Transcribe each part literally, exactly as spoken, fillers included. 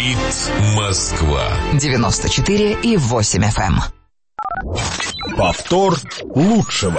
Говорит Москва. девяносто четыре и восемь эф эм. Повтор лучшего.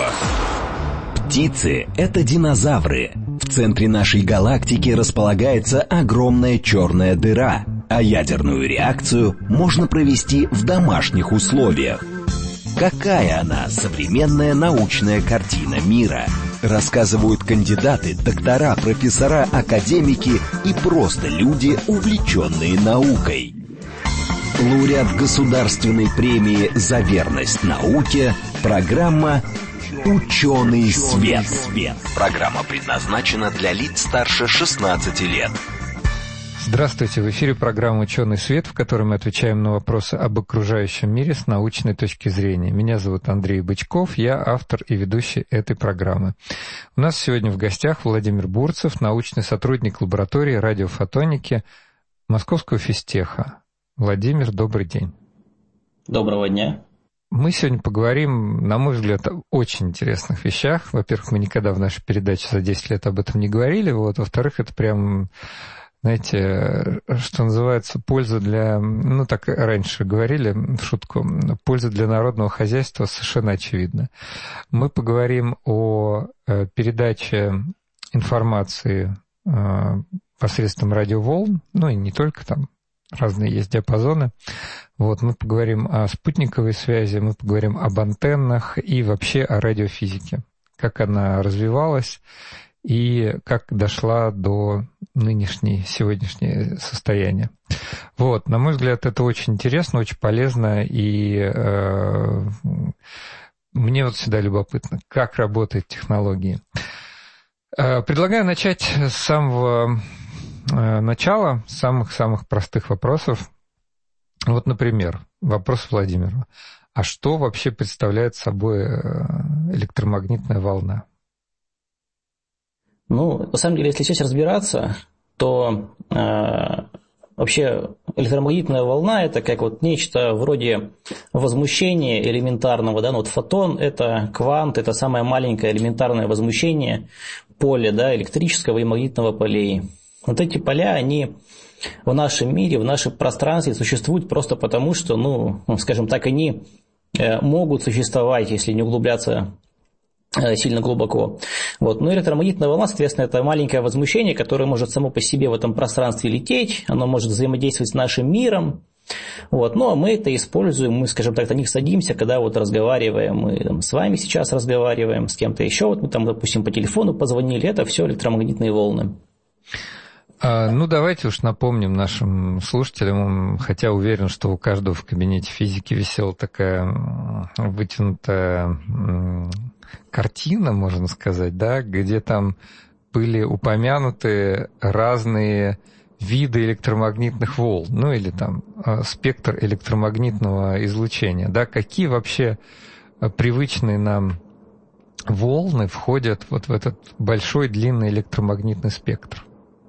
Птицы — это динозавры. В центре нашей галактики располагается огромная черная дыра, а ядерную реакцию можно провести в домашних условиях. Какая она, современная научная картина мира? Рассказывают кандидаты, доктора, профессора, академики и просто люди, увлеченные наукой. Лауреат государственной премии «За верность науке», программа «Ученый свет». Программа предназначена для лиц старше шестнадцати лет. Здравствуйте, в эфире программа «Ученый свет», в которой мы отвечаем на вопросы об окружающем мире с научной точки зрения. Меня зовут Андрей Бычков, я автор и ведущий этой программы. У нас сегодня в гостях Владимир Бурцев, научный сотрудник лаборатории радиофотоники Московского физтеха. Владимир, добрый день. Доброго дня. Мы сегодня поговорим, на мой взгляд, о очень интересных вещах. Во-первых, мы никогда в нашей передаче за десять лет об этом не говорили. Вот. Во-вторых, это прям... Знаете, что называется, польза для, ну так раньше говорили в шутку, польза для народного хозяйства совершенно очевидна. Мы поговорим о передаче информации посредством радиоволн, ну и не только, там разные есть диапазоны. Вот, мы поговорим о спутниковой связи, мы поговорим об антеннах и вообще о радиофизике, как она развивалась и как дошла до нынешней, сегодняшнее состояние. Вот, на мой взгляд, это очень интересно, очень полезно, и э, мне вот всегда любопытно, как работают технологии. Э, предлагаю начать с самого э, начала, с самых-самых простых вопросов. Вот, например, вопрос Владимиру. А что вообще представляет собой электромагнитная волна? Ну, на самом деле, если сейчас разбираться, то э, вообще электромагнитная волна – это как вот нечто вроде возмущения элементарного, да, ну вот фотон – это квант, это самое маленькое элементарное возмущение поля, да, электрического и магнитного полей. Вот эти поля, они в нашем мире, в нашем пространстве существуют просто потому, что, ну, скажем так, они могут существовать, если не углубляться сильно глубоко. Вот. Но электромагнитная волна, соответственно, это маленькое возмущение, которое может само по себе в этом пространстве лететь, оно может взаимодействовать с нашим миром. Вот. Ну, а мы это используем, мы, скажем так, на них садимся, когда вот разговариваем, мы там, с вами сейчас разговариваем, с кем-то еще, вот мы там, допустим, по телефону позвонили, это все электромагнитные волны. А, ну, давайте уж напомним нашим слушателям, хотя уверен, что у каждого в кабинете физики висела такая вытянутая картина, можно сказать, да, где там были упомянуты разные виды электромагнитных волн, ну или там спектр электромагнитного излучения, да, какие вообще привычные нам волны входят вот в этот большой длинный электромагнитный спектр?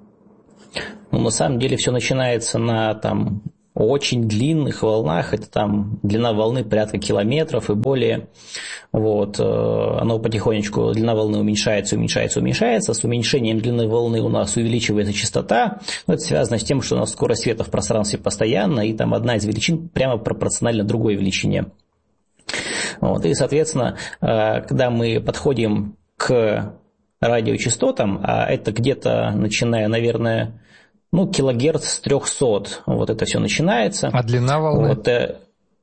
Ну, на самом деле все начинается на там очень длинных волнах, это там длина волны порядка километров и более. Вот, оно потихонечку, длина волны уменьшается, уменьшается, уменьшается. С уменьшением длины волны у нас увеличивается частота. Но это связано с тем, что у нас скорость света в пространстве постоянна, и там одна из величин прямо пропорциональна другой величине. Вот, и, соответственно, когда мы подходим к радиочастотам, а это где-то, начиная, наверное, ну, килогерц с трехсот, вот это все начинается. А длина волны? Вот, э...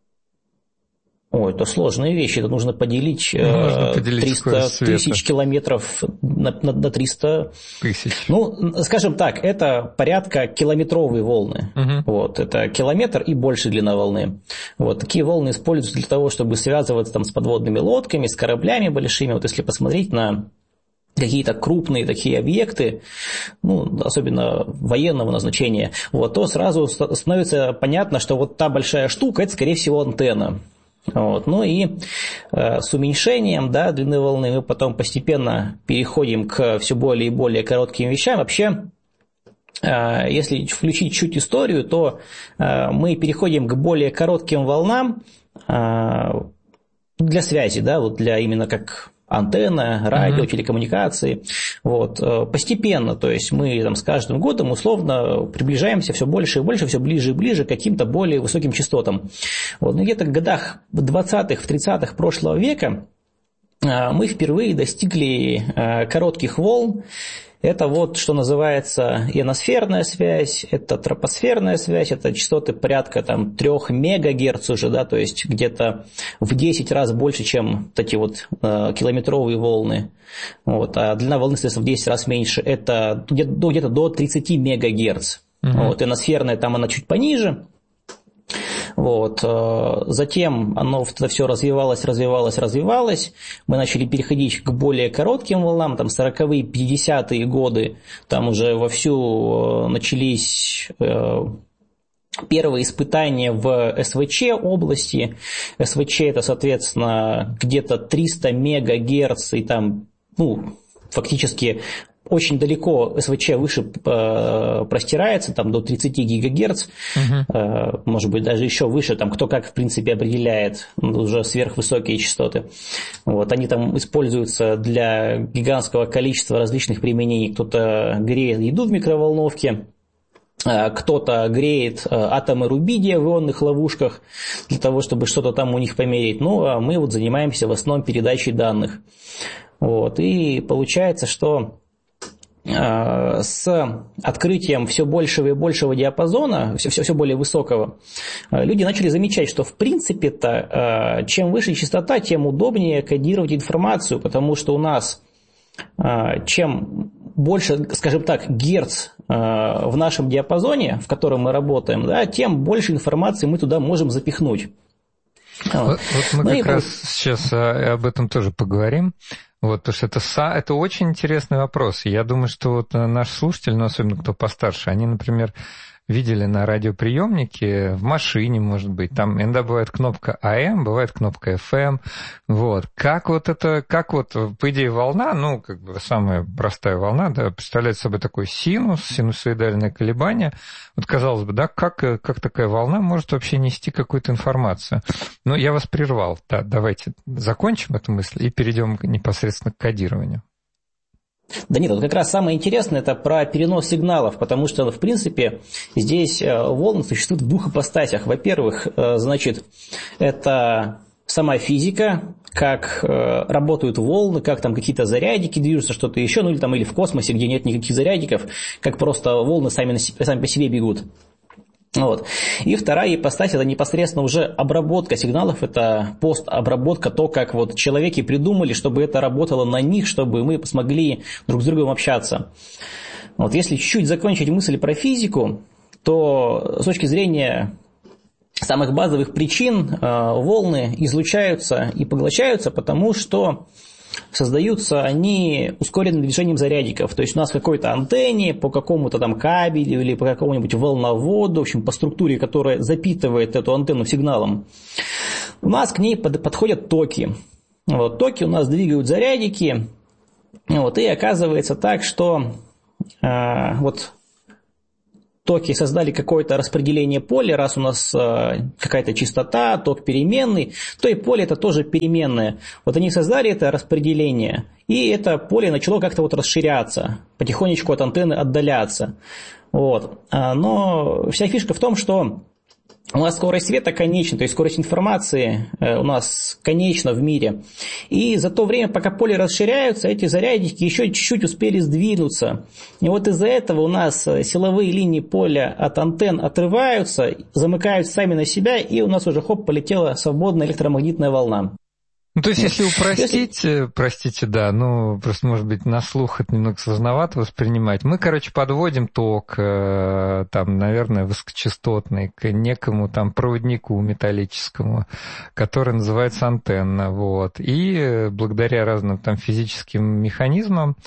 Ой, это сложные вещи, это нужно поделить, нужно поделить триста тысяч километров на, на, на триста тысяч. Ну, скажем так, это порядка километровые волны. Угу. Вот, это километр и больше длина волны. Вот, такие волны используются для того, чтобы связываться там, с подводными лодками, с кораблями большими. Вот если посмотреть на какие-то крупные такие объекты, ну, особенно военного назначения, вот, то сразу становится понятно, что вот та большая штука, это, скорее всего, антенна. Вот. Ну и э, с уменьшением, да, длины волны мы потом постепенно переходим к все более и более коротким вещам. Вообще, э, если включить чуть историю, то э, мы переходим к более коротким волнам э, для связи, да, вот для именно как антенна, радио, mm-hmm. телекоммуникации. Вот. Постепенно, то есть мы там, с каждым годом условно приближаемся все больше и больше, все ближе и ближе к каким-то более высоким частотам. Вот. Но где-то в годах в двадцатых, в тридцатых прошлого века мы впервые достигли коротких волн. Это вот, что называется, ионосферная связь, это тропосферная связь, это частоты порядка там, три мегагерц уже, да, то есть где-то в десять раз больше, чем вот эти вот э, километровые волны. Вот, а длина волны, соответственно, в десять раз меньше, это где-то, ну, где-то до тридцать мегагерц. Mm-hmm. Вот, ионосферная там она чуть пониже. Вот. Затем оно все развивалось, развивалось, развивалось. Мы начали переходить к более коротким волнам, там сороковые, пятидесятые годы, там уже вовсю начались первые испытания в СВЧ области. СВЧ это, соответственно, где-то триста мегагерц, и там, ну, фактически очень далеко СВЧ выше э, простирается, там до тридцать гигагерц, угу. э, может быть, даже еще выше, там кто как, в принципе, определяет, уже сверхвысокие частоты. Вот, они там используются для гигантского количества различных применений. Кто-то греет еду в микроволновке, кто-то греет атомы рубидия в ионных ловушках для того, чтобы что-то там у них померить. Ну, а мы вот занимаемся в основном передачей данных. Вот, и получается, что с открытием все большего и большего диапазона, все, все, все более высокого, люди начали замечать, что в принципе-то чем выше частота, тем удобнее кодировать информацию, потому что у нас чем больше, скажем так, герц в нашем диапазоне, в котором мы работаем, да, тем больше информации мы туда можем запихнуть. Вот, вот мы ну как и... раз сейчас об этом тоже поговорим. Вот, потому что это, это очень интересный вопрос. Я думаю, что вот наш слушатель, ну, особенно кто постарше, они, например, видели на радиоприемнике, в машине, может быть, там иногда бывает кнопка а эм, бывает кнопка эф эм, вот. Как вот это, как вот, по идее, волна, ну, как бы самая простая волна, да, представляет собой такой синус, синусоидальное колебание. Вот, казалось бы, да, как, как такая волна может вообще нести какую-то информацию? Ну, я вас прервал, да, давайте закончим эту мысль и перейдем непосредственно к кодированию. Да нет, вот как раз самое интересное это про перенос сигналов, потому что, в принципе, здесь волны существуют в двух ипостасях. Во-первых, значит, это сама физика, как работают волны, как там какие-то зарядики движутся, что-то еще, ну или там или в космосе, где нет никаких зарядиков, как просто волны сами, сами по себе бегут. Вот. И вторая ипостась – это непосредственно уже обработка сигналов, это постобработка, то, как вот человеки придумали, чтобы это работало на них, чтобы мы смогли друг с другом общаться. Вот. Если чуть-чуть закончить мысль про физику, то с точки зрения самых базовых причин волны излучаются и поглощаются, потому что создаются они ускоренным движением зарядиков. То есть у нас в какой-то антенне, по какому-то там кабелю или по какому-нибудь волноводу, в общем, по структуре, которая запитывает эту антенну сигналом, у нас к ней под, подходят токи. Вот, токи у нас двигают зарядики. Вот, и оказывается так, что э, вот токи создали какое-то распределение поля, раз у нас э, какая-то частота, ток переменный, то и поле это тоже переменное. Вот они создали это распределение, и это поле начало как-то вот расширяться, потихонечку от антенны отдаляться. Вот. Но вся фишка в том, что у нас скорость света конечна, то есть скорость информации у нас конечна в мире. И за то время, пока поле расширяются, эти зарядники еще чуть-чуть успели сдвинуться. И вот из-за этого у нас силовые линии поля от антенн отрываются, замыкаются сами на себя, и у нас уже хоп, полетела свободная электромагнитная волна. Ну, то есть, если упростить, если... простите, да, ну, просто, может быть, на слух это немного сложновато воспринимать. Мы, короче, подводим ток, там, наверное, высокочастотный к некому там проводнику металлическому, который называется антенна, вот. И благодаря разным там физическим механизмам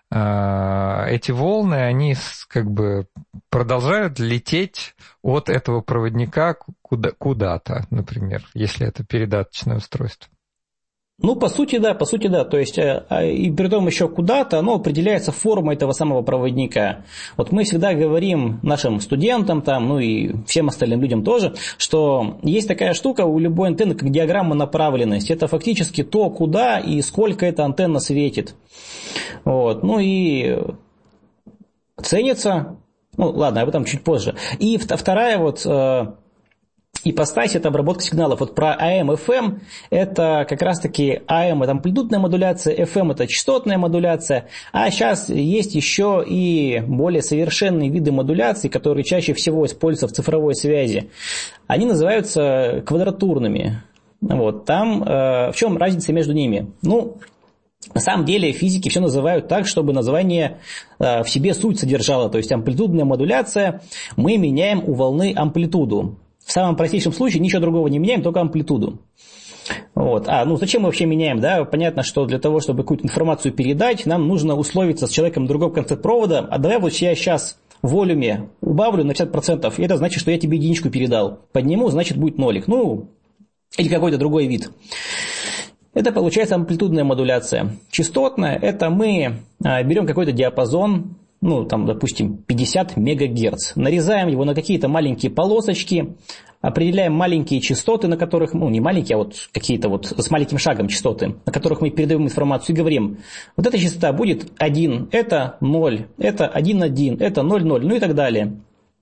эти волны, они как бы продолжают лететь от этого проводника куда- куда-то, например, если это передаточное устройство. Ну, по сути, да, по сути, да. То есть, и при том еще куда-то, оно определяется формой этого самого проводника. Вот мы всегда говорим нашим студентам, там, ну и всем остальным людям тоже, что есть такая штука у любой антенны, как диаграмма направленности. Это фактически то, куда и сколько эта антенна светит. Вот. Ну и ценится, ну ладно, об этом чуть позже. И вторая вот... ипостась – это обработка сигналов. Вот про эй эм, эф эм – это как раз-таки эй эм – это амплитудная модуляция, эф эм – это частотная модуляция, а сейчас есть еще и более совершенные виды модуляции, которые чаще всего используются в цифровой связи. Они называются квадратурными. Вот. Там э, в чем разница между ними? Ну, на самом деле физики все называют так, чтобы название э, в себе суть содержало. То есть амплитудная модуляция – мы меняем у волны амплитуду. В самом простейшем случае ничего другого не меняем, только амплитуду. Вот. А, ну зачем мы вообще меняем? Да? Понятно, что для того, чтобы какую-то информацию передать, нам нужно условиться с человеком в другом конце провода. А давай вот я сейчас в волюме убавлю на пятьдесят процентов, и это значит, что я тебе единичку передал. Подниму, значит будет нолик. Ну, или какой-то другой вид. Это получается амплитудная модуляция. Частотная – это мы берем какой-то диапазон, ну, там, допустим, пятьдесят мегагерц. Нарезаем его на какие-то маленькие полосочки, определяем маленькие частоты, на которых, ну, не маленькие, а вот какие-то вот с маленьким шагом частоты, на которых мы передаем информацию и говорим, вот эта частота будет один, это ноль, это один один, это ноль ноль, ну и так далее.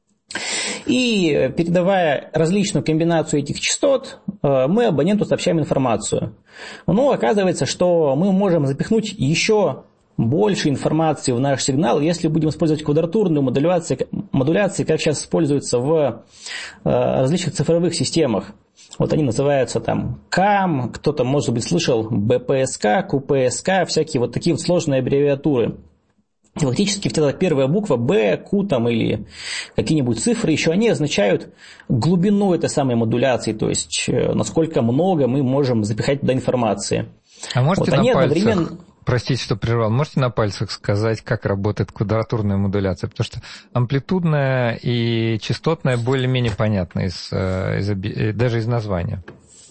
И передавая различную комбинацию этих частот, мы абоненту сообщаем информацию. Но оказывается, что мы можем запихнуть еще больше информации в наш сигнал, если будем использовать квадратурную модуляцию, модуляции, как сейчас используются в различных цифровых системах. Вот они называются там кам, кто-то, может быть, слышал бэ пэ эс ка, ку пэ эс ка, всякие вот такие вот сложные аббревиатуры. И фактически вся первая буква B, Q там, или какие-нибудь цифры еще, они означают глубину этой самой модуляции, то есть насколько много мы можем запихать туда информации. А можете вот на пальцах, одновременно... простите, что прервал, можете на пальцах сказать, как работает квадратурная модуляция? Потому что амплитудная и частотная более-менее понятны из, из, даже из названия.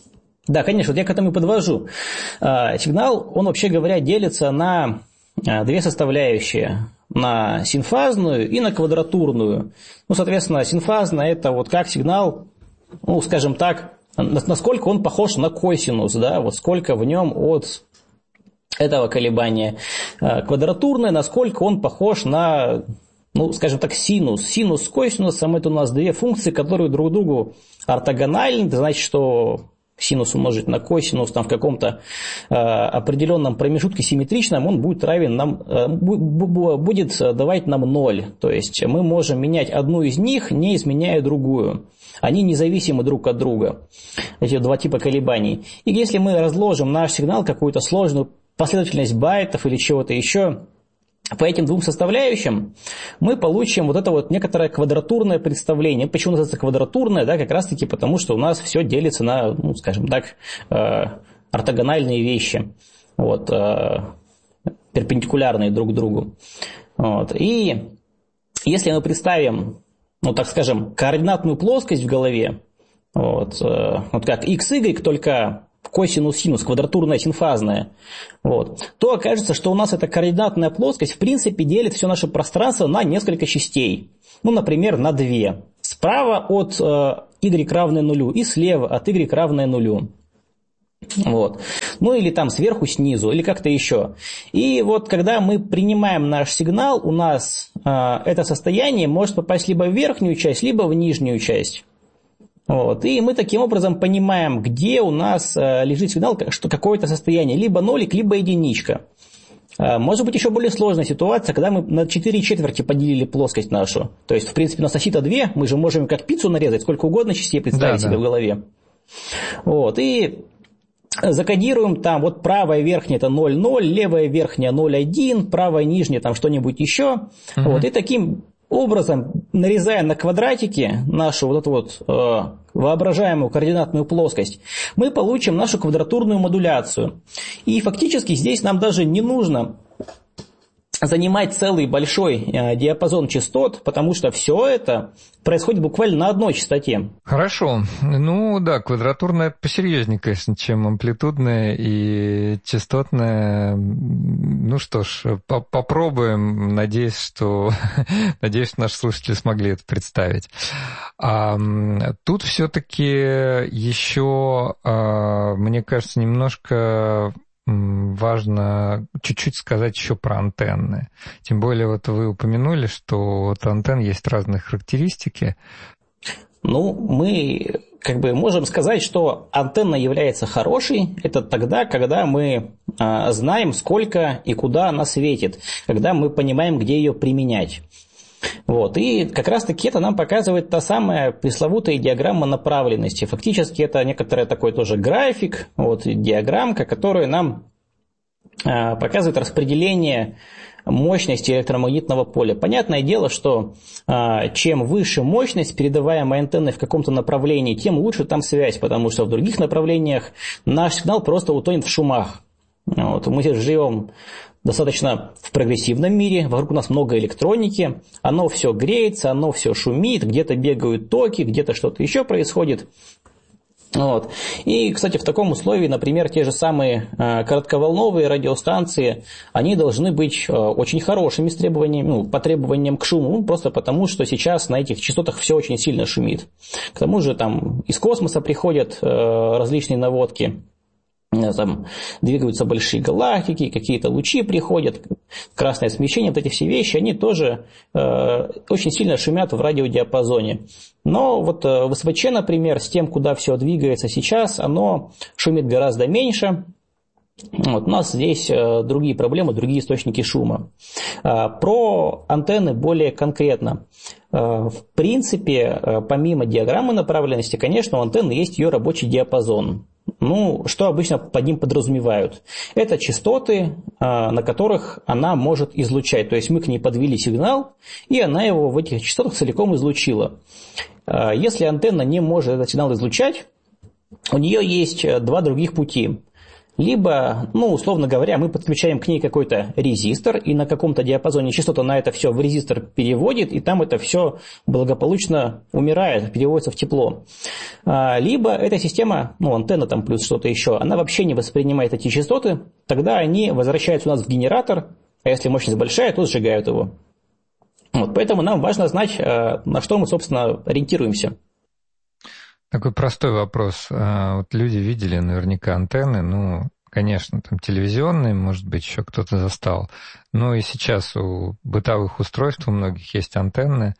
Да, конечно, вот я к этому и подвожу. Сигнал, он, вообще говоря, делится на две составляющие, на синфазную и на квадратурную. Ну, соответственно, синфазная – это вот как сигнал, ну, скажем так, насколько он похож на косинус, да, вот сколько в нем от этого колебания. Квадратурная, насколько он похож на, ну, скажем так, синус. Синус с косинусом – это у нас две функции, которые друг другу ортогональны, это значит, что синус умножить на косинус там, в каком-то э, определенном промежутке симметричном, он будет равен нам, э, будет давать нам ноль. То есть мы можем менять одну из них, не изменяя другую. Они независимы друг от друга, эти два типа колебаний. И если мы разложим наш сигнал, какую-то сложную последовательность байтов или чего-то еще, по этим двум составляющим мы получим вот это вот некоторое квадратурное представление. Почему называется квадратурное? Да, как раз таки потому, что у нас все делится на, ну, скажем так, э, ортогональные вещи, вот, э, перпендикулярные друг к другу. Вот. И если мы представим, ну, так скажем, координатную плоскость в голове, вот, э, вот как икс игрек, только косинус-синус, квадратурная синфазная, вот, то окажется, что у нас эта координатная плоскость в принципе делит все наше пространство на несколько частей. Ну, например, на две. Справа от э, y равное нулю и слева от y равное нулю. Вот. Ну или там сверху снизу, или как-то еще. И вот когда мы принимаем наш сигнал, у нас э, это состояние может попасть либо в верхнюю часть, либо в нижнюю часть. Вот. И мы таким образом понимаем, где у нас э, лежит сигнал, что какое-то состояние, либо нолик, либо единичка. Э, может быть еще более сложная ситуация, когда мы на четыре четверти поделили плоскость нашу. То есть, в принципе, у нас оси-то две, мы же можем как пиццу нарезать, сколько угодно частей представить да, себе да. в голове. Вот. И закодируем там, вот правая верхняя это ноль ноль, левая верхняя ноль один, правая нижняя там что-нибудь еще. Угу. Вот. И таким образом, нарезая на квадратики нашу вот эту вот э, воображаемую координатную плоскость, мы получим нашу квадратурную модуляцию. И фактически здесь нам даже не нужно занимать целый большой диапазон частот, потому что все это происходит буквально на одной частоте. Хорошо. Ну да, квадратурная это посерьезнее, конечно, чем амплитудная и частотная. Ну что ж, по попробуем. Надеюсь, что надеюсь, наши слушатели смогли это представить. А, тут все-таки еще, а, мне кажется, немножко важно чуть-чуть сказать еще про антенны. Тем более, вот вы упомянули, что вот у антенн есть разные характеристики. Ну, мы как бы можем сказать, что антенна является хорошей. Это тогда, когда мы а, знаем, сколько и куда она светит, когда мы понимаем, где ее применять. Вот. И как раз-таки это нам показывает та самая пресловутая диаграмма направленности. Фактически это некоторый такой тоже график, вот, диаграммка, которая нам э, показывает распределение мощности электромагнитного поля. Понятное дело, что э, чем выше мощность передаваемой антенны в каком-то направлении, тем лучше там связь, потому что в других направлениях наш сигнал просто утонет в шумах. Вот. Мы живем достаточно в прогрессивном мире, вокруг нас много электроники, оно все греется, оно все шумит, где-то бегают токи, где-то что-то еще происходит. Вот. И, кстати, в таком условии, например, те же самые э, коротковолновые радиостанции, они должны быть э, очень хорошими с требованиями, ну, по требованиям к шуму, просто потому, что сейчас на этих частотах все очень сильно шумит. К тому же там из космоса приходят э, различные наводки. Там двигаются большие галактики, какие-то лучи приходят, красное смещение, вот эти все вещи, они тоже э, очень сильно шумят в радиодиапазоне. Но вот э, в эс вэ че, например, с тем, куда все двигается сейчас, оно шумит гораздо меньше. Вот, у нас здесь э, другие проблемы, другие источники шума. Э, про антенны более конкретно. Э, в принципе, э, помимо диаграммы направленности, конечно, у антенны есть ее рабочий диапазон. Ну, что обычно под ним подразумевают? Это частоты, на которых она может излучать. То есть мы к ней подвели сигнал, и она его в этих частотах целиком излучила. Если антенна не может этот сигнал излучать, у нее есть два других пути. Либо, ну, условно говоря, мы подключаем к ней какой-то резистор, и на каком-то диапазоне частота на это все в резистор переводит, и там это все благополучно умирает, переводится в тепло. Либо эта система, ну, антенна там плюс что-то еще, она вообще не воспринимает эти частоты, тогда они возвращаются у нас в генератор, а если мощность большая, то сжигают его. Вот, поэтому нам важно знать, на что мы, собственно, ориентируемся. Такой простой вопрос. Вот люди видели наверняка антенны, ну, конечно, там телевизионные, может быть, еще кто-то застал. Ну и сейчас у бытовых устройств у многих есть антенны,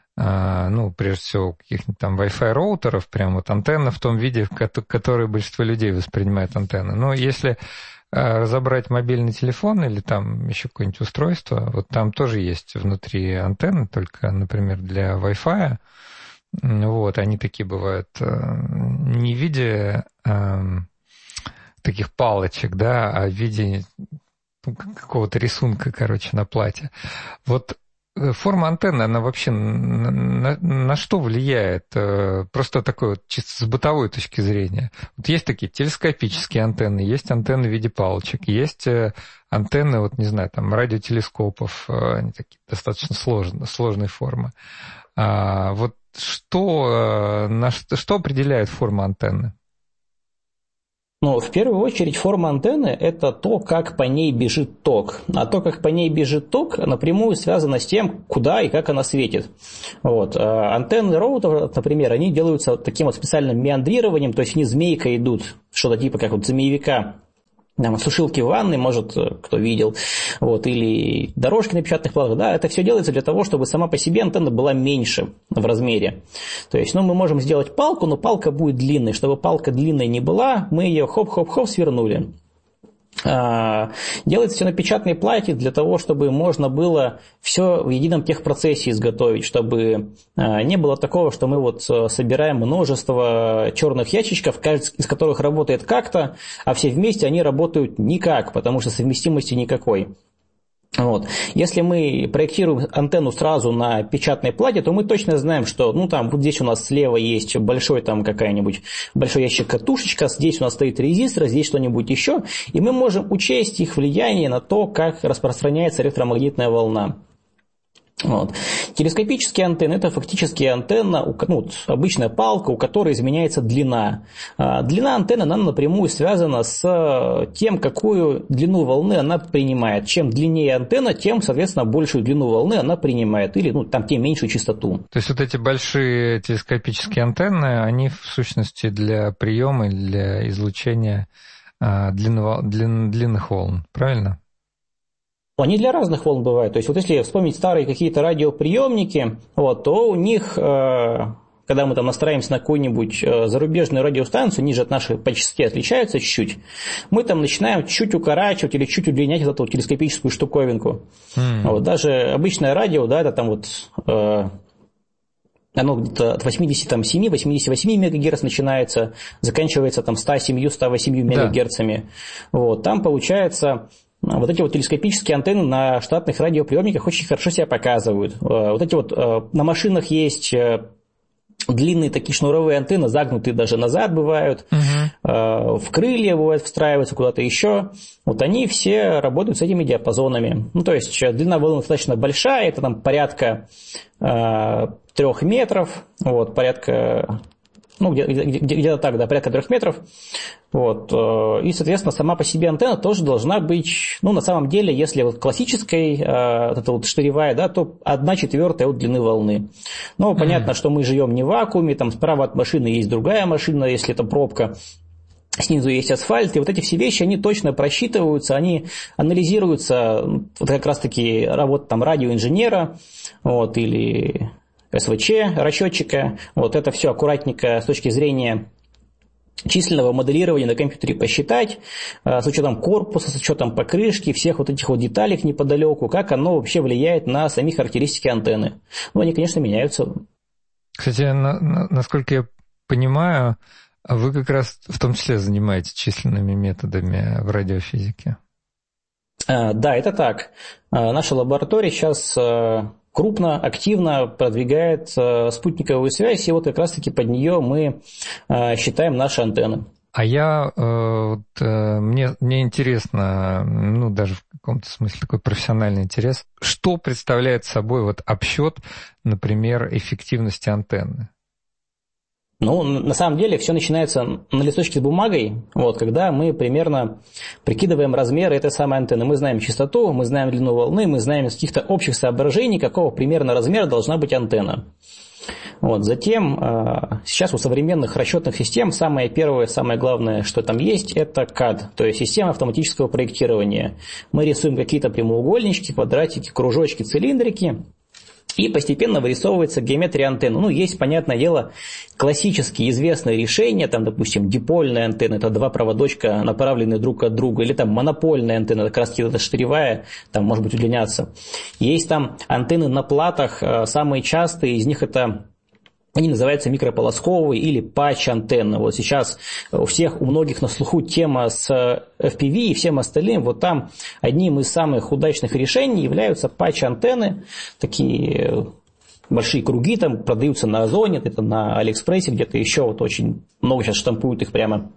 ну, прежде всего, у каких-нибудь там Wi-Fi роутеров, прям вот антенна в том виде, в который большинство людей воспринимает антенны. Но если разобрать мобильный телефон или там еще какое-нибудь устройство, вот там тоже есть внутри антенны, только, например, для Wi-Fi. Вот, они такие бывают не в виде э, таких палочек, да, а в виде какого-то рисунка, короче, на плате. Вот форма антенны, она вообще на, на, на что влияет? Просто такой вот чисто с бытовой точки зрения. Вот есть такие телескопические антенны, есть антенны в виде палочек, есть антенны, вот не знаю, там радиотелескопов, они такие достаточно сложные, сложной формы. А вот что, на что, что определяет форма антенны? Ну, в первую очередь, форма антенны – это то, как по ней бежит ток. А то, как по ней бежит ток, напрямую связано с тем, куда и как она светит. Вот. Антенны роутеров, например, они делаются таким вот специальным меандрированием, то есть они змейкой идут, что-то типа как вот змеевика. Там, сушилки в ванной, может, кто видел, вот, или дорожки на печатных платах, да, это все делается для того, чтобы сама по себе антенна была меньше в размере. То есть, ну, мы можем сделать палку, но палка будет длинной. Чтобы палка длинной не была, мы ее хоп-хоп-хоп свернули. Делается все на печатной плате для того, чтобы можно было все в едином техпроцессе изготовить, чтобы не было такого, что мы вот собираем множество черных ящичков, каждый из которых работает как-то, а все вместе они работают никак, потому что совместимости никакой. Вот. Если мы проектируем антенну сразу на печатной плате, то мы точно знаем, что ну, там, вот здесь у нас слева есть большой, там, какая-нибудь, большой ящик катушечка, здесь у нас стоит резистор, здесь что-нибудь еще, и мы можем учесть их влияние на то, как распространяется электромагнитная волна. Вот. Телескопические антенны – это фактически антенна, ну, обычная палка, у которой изменяется длина. Длина антенны она напрямую связана с тем, какую длину волны она принимает. Чем длиннее антенна, тем, соответственно, большую длину волны она принимает, или ну, там, тем меньшую частоту. То есть вот эти большие телескопические антенны, они в сущности для приема, для излучения длинного, длин, длинных волн, правильно? Они для разных волн бывают. То есть, вот если вспомнить старые какие-то радиоприемники, вот, то у них, когда мы там настраиваемся на какую-нибудь зарубежную радиостанцию, они же от нашей по частоте отличаются чуть-чуть, мы там начинаем чуть укорачивать или чуть удлинять вот эту телескопическую штуковинку. Mm. Вот, даже обычное радио, да, это там вот... Оно где-то от восемьдесят семь - восемьдесят восемь мегагерц начинается, заканчивается там сто семь - сто восемь мегагерцами. Да. Вот, там получается... Вот эти вот телескопические антенны на штатных радиоприемниках очень хорошо себя показывают. Вот эти вот на машинах есть длинные такие шнуровые антенны, загнутые даже назад бывают, угу. В крылья бывает встраиваются куда-то еще. Вот они все работают с этими диапазонами. Ну, то есть длина волны достаточно большая, это там порядка трех метров, вот, порядка... Ну, где-то, где-то так, да, порядка трех метров. Вот. И, соответственно, сама по себе антенна тоже должна быть, ну, на самом деле, если вот классической, вот эта вот штыревая, да, то одна четвертая от длины волны. Но mm-hmm. понятно, что мы живем не в вакууме, там справа от машины есть другая машина, если это пробка. Снизу есть асфальт, и вот эти все вещи, они точно просчитываются, они анализируются, вот как раз-таки работа там радиоинженера, вот, или... эс вэ че, расчетчика, вот это все аккуратненько с точки зрения численного моделирования на компьютере посчитать, с учетом корпуса, с учетом покрышки, всех вот этих вот деталей неподалеку, как оно вообще влияет на сами характеристики антенны. Ну, они, конечно, меняются. Кстати, на, на, насколько я понимаю, вы как раз в том числе занимаетесь численными методами в радиофизике. Да, это так. Наша лаборатория сейчас... крупно, активно продвигает э, спутниковую связь, и вот как раз-таки под нее мы э, считаем наши антенны. А я, э, вот, э, мне, мне интересно, ну, даже в каком-то смысле такой профессиональный интерес, что представляет собой вот обсчет, например, эффективности антенны? Ну, на самом деле, все начинается на листочке с бумагой, вот, когда мы примерно прикидываем размеры этой самой антенны. Мы знаем частоту, мы знаем длину волны, мы знаем из каких-то общих соображений, какого примерно размера должна быть антенна. Вот, затем, сейчас у современных расчетных систем самое первое, самое главное, что там есть, это кад, то есть система автоматического проектирования. Мы рисуем какие-то прямоугольнички, квадратики, кружочки, цилиндрики, и постепенно вырисовывается геометрия антенны. Ну, есть, понятное дело, классические известные решения, там, допустим, дипольная антенна, это два проводочка, направленные друг от друга, или там монопольная антенна, это как раз это штыревая, там, может быть, удлиняться. Есть там антенны на платах, самые частые из них это... Они называются микрополосковые или патч-антенны. Вот сейчас у всех, у многих на слуху тема с эф пи ви и всем остальным. Вот там одним из самых удачных решений являются патч-антенны. Такие большие круги там продаются на Озоне, это на Алиэкспрессе, где-то еще вот очень много сейчас штампуют их прямо.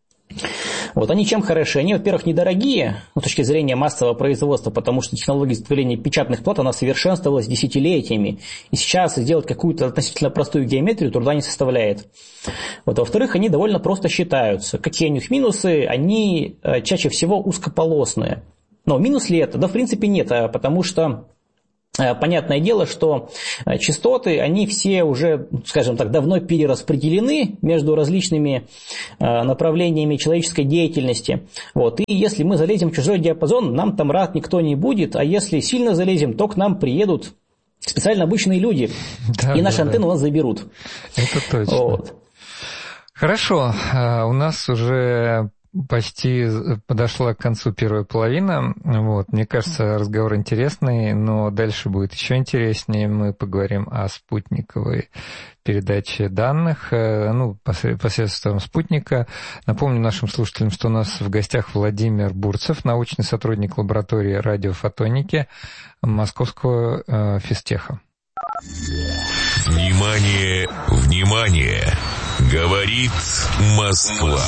Вот они чем хороши? Они, во-первых, недорогие, ну, с точки зрения массового производства, потому что технология изготовления печатных плат, она совершенствовалась десятилетиями. И сейчас сделать какую-то относительно простую геометрию труда не составляет. Вот, во-вторых, они довольно просто считаются. Какие у них минусы? Они чаще всего узкополосные. Но минус ли это? Да, в принципе, нет, потому что... Понятное дело, что частоты, они все уже, скажем так, давно перераспределены между различными направлениями человеческой деятельности. Вот. И если мы залезем в чужой диапазон, нам там рад никто не будет, а если сильно залезем, то к нам приедут специально обычные люди, да, и наши да, антенны да. у нас заберут. Это точно. Вот. Хорошо, у нас уже почти подошла к концу первая половина. Вот. Мне кажется, разговор интересный, но дальше будет еще интереснее. Мы поговорим о спутниковой передаче данных, ну, посредством спутника. Напомню нашим слушателям, что у нас в гостях Владимир Бурцев, научный сотрудник лаборатории радиофотоники Московского физтеха. Внимание, внимание! Говорит Москва.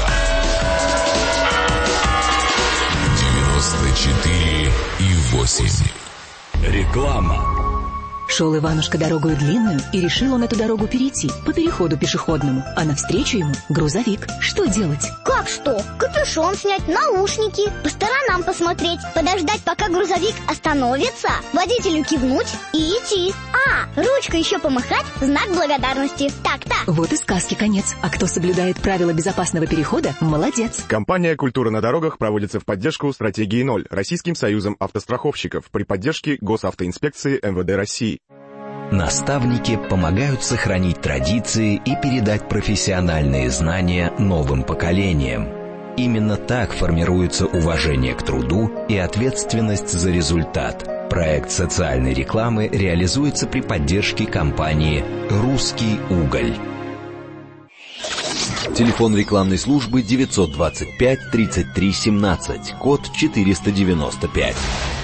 девяносто четыре и восемь. Реклама. Шел Иванушка дорогою длинную, и решил он эту дорогу перейти по переходу пешеходному, а навстречу ему грузовик. Что делать? Как что? Капюшон снять, наушники, по сторонам посмотреть, подождать, пока грузовик остановится, водителю кивнуть и идти. А, ручкой еще помахать, знак благодарности. Так-так. Вот и сказки конец. А кто соблюдает правила безопасного перехода, молодец. Компания «Культура на дорогах» проводится в поддержку стратегии ноль Российским союзом автостраховщиков при поддержке Госавтоинспекции эм вэ дэ России. Наставники помогают сохранить традиции и передать профессиональные знания новым поколениям. Именно так формируется уважение к труду и ответственность за результат. Проект социальной рекламы реализуется при поддержке компании «Русский уголь». Телефон рекламной службы девятьсот двадцать пять тридцать три семнадцать, код четыреста девяносто пять.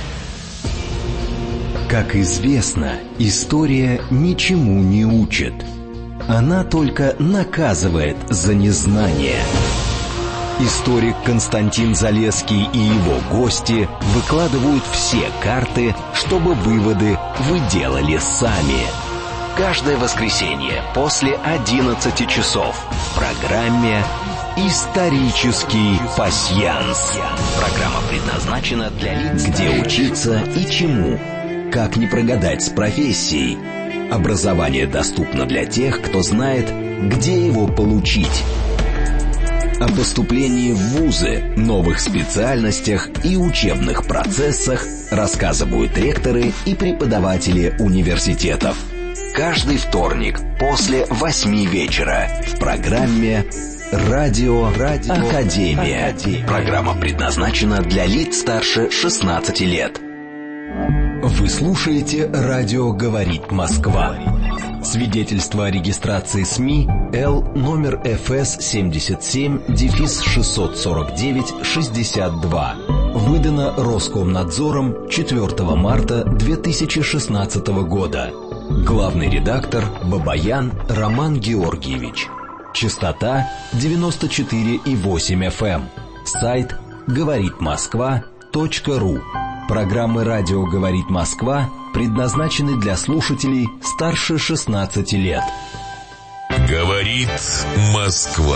Как известно, история ничему не учит. Она только наказывает за незнание. Историк Константин Залесский и его гости выкладывают все карты, чтобы выводы вы делали сами. Каждое воскресенье после одиннадцати часов в программе «Исторический пасьянс». Программа предназначена для лиц, где учиться и чему. Как не прогадать с профессией? Образование доступно для тех, кто знает, где его получить. О поступлении в вузы, новых специальностях и учебных процессах рассказывают ректоры и преподаватели университетов. Каждый вторник после восьми вечера в программе «Радио, Радио Академия». Академия. Программа предназначена для лиц старше шестнадцати лет. Вы слушаете «Радио говорит Москва». Свидетельство о регистрации СМИ Л номер эф эс семьдесят семь шестьсот сорок девять шестьдесят два. Выдано Роскомнадзором четвёртого марта две тысячи шестнадцатого года. Главный редактор Бабаян Роман Георгиевич. Частота девяносто четыре и восемь эф эм. Сайт говорит москва точка ру. Программы «Радио говорит Москва» предназначены для слушателей старше шестнадцати лет. Говорит Москва.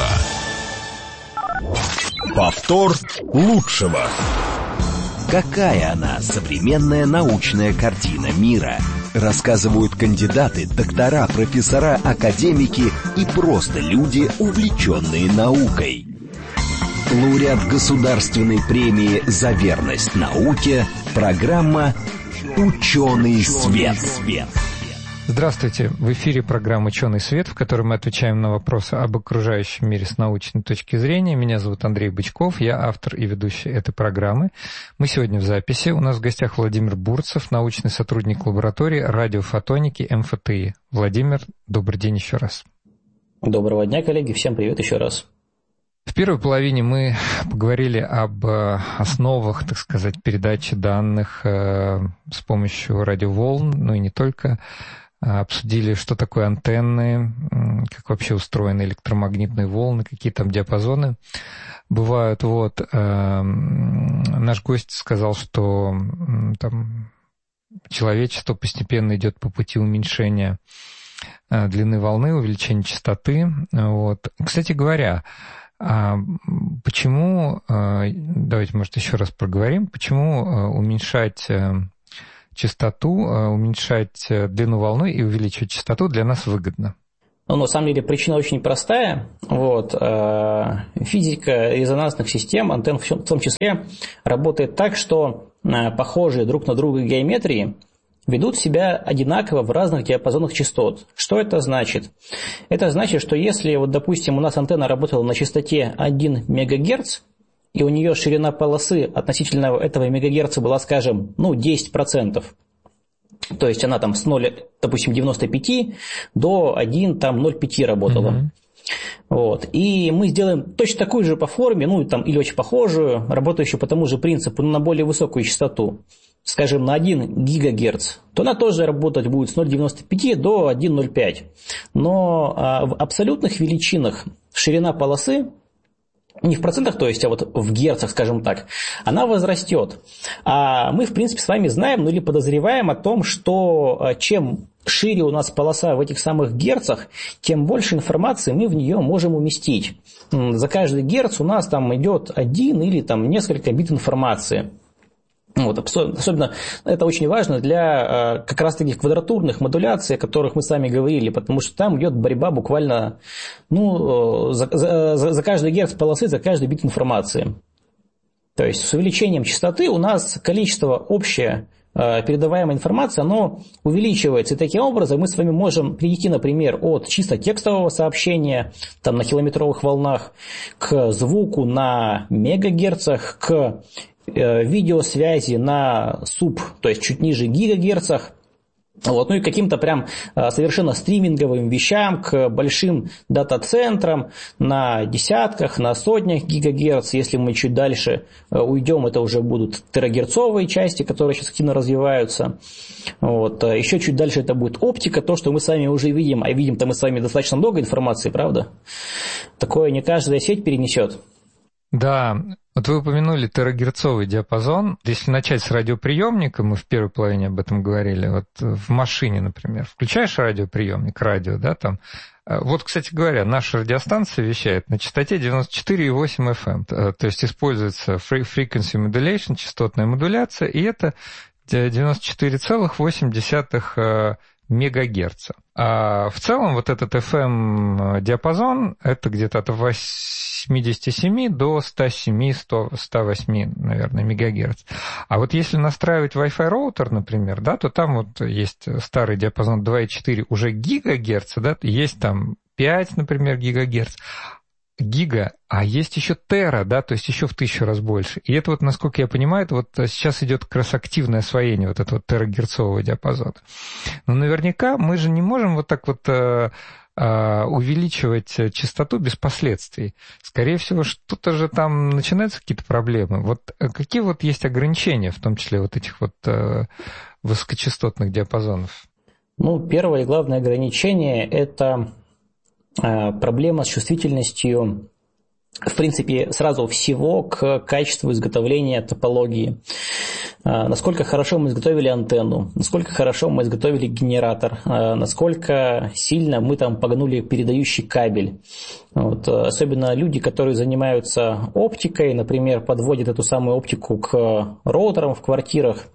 Повтор лучшего. Какая она, современная научная картина мира? Рассказывают кандидаты, доктора, профессора, академики и просто люди, увлеченные наукой. Лауреат государственной премии «За верность науке», программа «Ученый свет». Здравствуйте! В эфире программа «Ученый свет», в которой мы отвечаем на вопросы об окружающем мире с научной точки зрения. Меня зовут Андрей Бычков, я автор и ведущий этой программы. Мы сегодня в записи. У нас в гостях Владимир Бурцев, научный сотрудник лаборатории радиофотоники эм эф тэ и. Владимир, добрый день еще раз. Доброго дня, коллеги. Всем привет еще раз. В первой половине мы поговорили об основах, так сказать, передачи данных с помощью радиоволн, ну и не только. Обсудили, что такое антенны, как вообще устроены электромагнитные волны, какие там диапазоны бывают. Вот. Наш гость сказал, что там человечество постепенно идет по пути уменьшения длины волны, увеличения частоты. Вот. Кстати говоря, А почему, давайте, может, еще раз проговорим, почему уменьшать частоту, уменьшать длину волны и увеличивать частоту для нас выгодно? Ну, на самом деле, причина очень простая. Вот. Физика резонансных систем, антенн в том числе, работает так, что похожие друг на друга геометрии ведут себя одинаково в разных диапазонах частот. Что это значит? Это значит, что если, вот, допустим, у нас антенна работала на частоте один мегагерц, и у нее ширина полосы относительно этого мегагерца была, скажем, ну, десять процентов, то есть она там с ноль, допустим, девяносто пять до один, там, ноль целых пять работала. Mm-hmm. Вот. И мы сделаем точно такую же по форме, ну, там, или очень похожую, работающую по тому же принципу, но на более высокую частоту, скажем, на один гигагерц, то она тоже работать будет с ноль целых девяносто пять до один целых ноль пять. Но а, в абсолютных величинах ширина полосы, не в процентах, то есть, а вот в герцах, скажем так, она возрастет. А мы, в принципе, с вами знаем, ну или подозреваем о том, что чем шире у нас полоса в этих самых герцах, тем больше информации мы в нее можем уместить. За каждый герц у нас там идет один или там несколько бит информации. Вот, особенно это очень важно для как раз таких квадратурных модуляций, о которых мы с вами говорили, потому что там идет борьба буквально ну, за, за, за каждый герц полосы, за каждый бит информации. То есть с увеличением частоты у нас количество общее передаваемой информации, оно увеличивается. И таким образом мы с вами можем перейти, например, от чисто текстового сообщения там, на километровых волнах к звуку на мегагерцах, к видеосвязи на суб, то есть чуть ниже гигагерцах, вот, ну и каким-то прям совершенно стриминговым вещам, к большим дата-центрам на десятках, на сотнях гигагерц. Если мы чуть дальше уйдем, это уже будут терагерцовые части, которые сейчас активно развиваются. Вот. Еще чуть дальше это будет оптика, то, что мы с вами уже видим, а видим-то мы с вами достаточно много информации, правда? Такое не каждая сеть перенесет. Да, вот вы упомянули терагерцовый диапазон. Если начать с радиоприемника, мы в первой половине об этом говорили, вот в машине, например, включаешь радиоприемник, радио, да, там. Вот, кстати говоря, наша радиостанция вещает на частоте девяносто четыре и восемь эф эм, то есть используется frequency modulation, частотная модуляция, и это девяносто четыре целых восемь десятых мегагерца. А в целом вот этот эф эм-диапазон это где-то от восемьдесят семь до сто семь - сто восемь, наверное, мегагерц. А вот если настраивать Wi-Fi роутер, например, да, то там вот есть старый диапазон два и четыре уже гигагерца, да, есть там пять, например, гигагерц. Гига, а есть еще тера, да, то есть еще в тысячу раз больше. И это вот, насколько я понимаю, это вот сейчас идет как раз активное освоение вот этого терагерцового диапазона. Но наверняка мы же не можем вот так вот э, э, увеличивать частоту без последствий. Скорее всего, что-то же там начинаются какие-то проблемы. Вот какие вот есть ограничения, в том числе вот этих вот э, высокочастотных диапазонов? Ну, первое и главное ограничение – это проблема с чувствительностью, в принципе, сразу всего к качеству изготовления топологии. Насколько хорошо мы изготовили антенну, насколько хорошо мы изготовили генератор, насколько сильно мы там погнули передающий кабель. Вот. Особенно люди, которые занимаются оптикой, например, подводят эту самую оптику к роутерам в квартирах,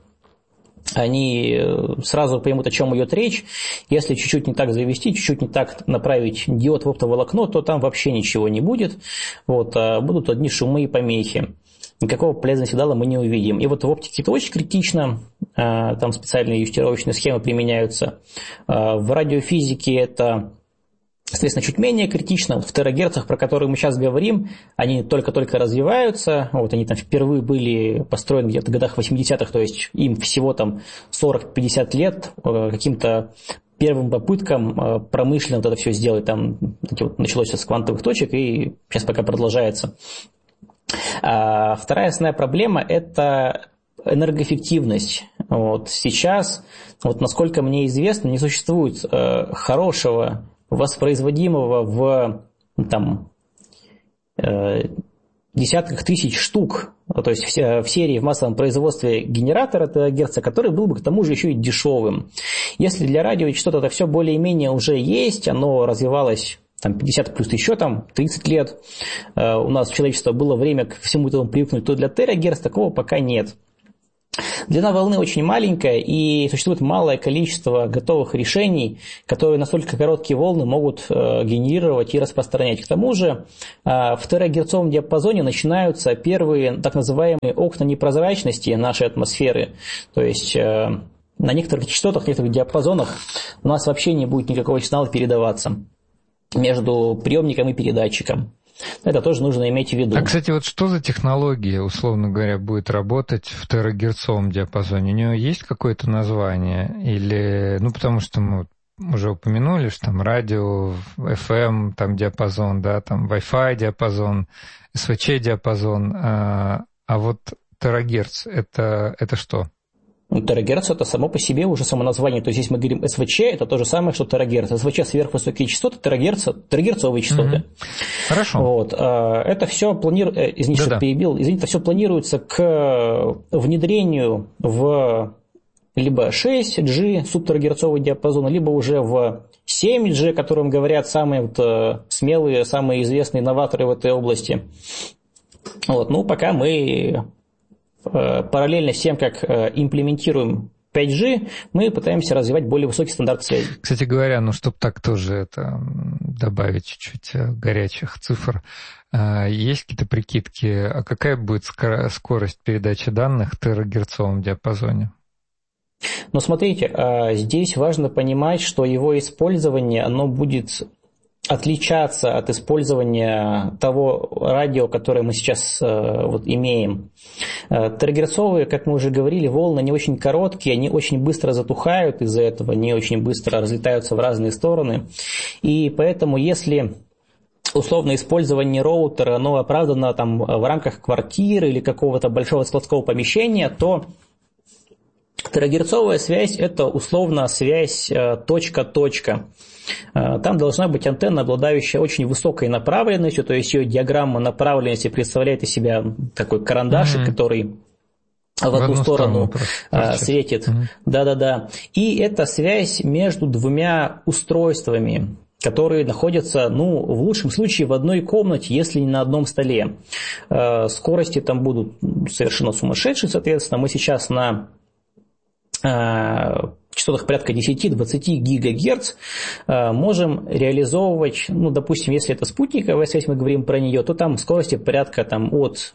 они сразу поймут, о чем идет речь. Если чуть-чуть не так завести, чуть-чуть не так направить диод в оптоволокно, то там вообще ничего не будет. Вот, а будут одни шумы и помехи. Никакого полезного сигнала мы не увидим. И вот в оптике это очень критично. Там специальные юстировочные схемы применяются. В радиофизике это, соответственно, чуть менее критично. Вот в терагерцах, про которые мы сейчас говорим, они только-только развиваются. Вот они там впервые были построены где-то в годах восьмидесятых, то есть им всего там сорок-пятьдесят лет каким-то первым попыткам промышленно вот это все сделать. Там вот, началось с квантовых точек и сейчас пока продолжается. А вторая основная проблема – это энергоэффективность. Вот сейчас, вот насколько мне известно, не существует э, хорошего воспроизводимого в там, э, десятках тысяч штук, то есть в, в серии в массовом производстве генератора терагерца, который был бы к тому же еще и дешевым. Если для радио что-то это все более-менее уже есть, оно развивалось там, пятьдесят плюс еще там, тридцать лет, э, у нас человечество было время к всему этому привыкнуть, то для терагерц такого пока нет. Длина волны очень маленькая, и существует малое количество готовых решений, которые настолько короткие волны могут э, генерировать и распространять. К тому же э, в терагерцовом диапазоне начинаются первые так называемые окна непрозрачности нашей атмосферы. То есть э, на некоторых частотах, в некоторых диапазонах у нас вообще не будет никакого сигнала передаваться между приемником и передатчиком. Это тоже нужно иметь в виду. А, кстати, вот что за технология, условно говоря, будет работать в терагерцовом диапазоне? У нее есть какое-то название? Или, ну, потому что мы уже упомянули, что там радио, эф эм, там диапазон, да, там Wi-Fi диапазон, эс ви чи диапазон. А, а вот терагерц, это, это что? Ну, терагерц – это само по себе уже само название. То есть, если мы говорим эс ви чи, это то же самое, что терагерц. эс ви чи – сверхвысокие частоты, терагерц – терагерцовые частоты. Mm-hmm. Хорошо. Вот. Это все планируется, извините, что перебил, извините, это все планируется к внедрению в либо шесть джи субтерагерцовый диапазон, либо уже в семь джи, о котором говорят самые вот смелые, самые известные новаторы в этой области. Вот. Ну, пока мы параллельно с тем, как имплементируем пять джи, мы пытаемся развивать более высокий стандарт связи. Кстати говоря, ну, чтобы так тоже это добавить чуть-чуть горячих цифр, есть какие-то прикидки, а какая будет скорость передачи данных в терагерцовом диапазоне? Но смотрите, здесь важно понимать, что его использование, оно будет отличаться от использования того радио, которое мы сейчас вот имеем. Терагерцовые, как мы уже говорили, волны не очень короткие, они очень быстро затухают из-за этого, они очень быстро разлетаются в разные стороны. И поэтому, если условно использование роутера, оно оправдано там в рамках квартиры или какого-то большого складского помещения, то терагерцовая связь – это условно связь точка-точка. Там должна быть антенна, обладающая очень высокой направленностью, то есть ее диаграмма направленности представляет из себя такой карандашик, mm-hmm. который в, в одну, одну сторону, сторону светит. Mm-hmm. Да-да-да. И это связь между двумя устройствами, которые находятся, ну, в лучшем случае в одной комнате, если не на одном столе. Скорости там будут совершенно сумасшедшие, соответственно. Мы сейчас на частотах порядка десять-двадцать гигагерц можем реализовывать, ну, допустим, если это спутниковая связь, мы говорим про нее, то там скорости порядка там, от